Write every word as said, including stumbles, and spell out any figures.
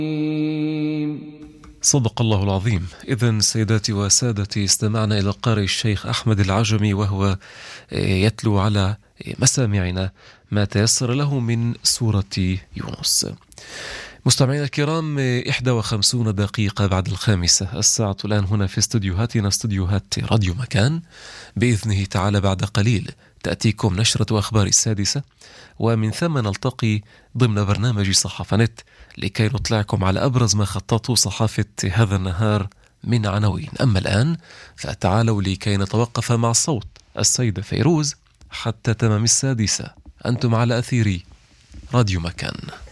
صدق الله العظيم. إذن سيداتي وسادتي، استمعنا إلى القارئ الشيخ أحمد العجمي وهو يتلو على مسامعنا ما تيسر له من سورة يونس. مستمعينا الكرام، إحدى وخمسون دقيقة بعد الخامسة، الساعة الآن هنا في استوديوهاتنا، استوديوهات راديو مكان. بإذنه تعالى بعد قليل تأتيكم نشرة أخبار السادسة، ومن ثم نلتقي ضمن برنامج صحافة نت لكي نطلعكم على أبرز ما خططوا صحافة هذا النهار من عناوين. أما الآن فتعالوا لكي نتوقف مع صوت السيدة فيروز حتى تمام السادسة. أنتم على أثير راديو مكان.